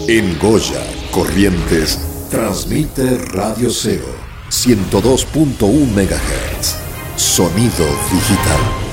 En Goya, Corrientes, transmite Radio Cero, 102.1 MHz. Sonido digital.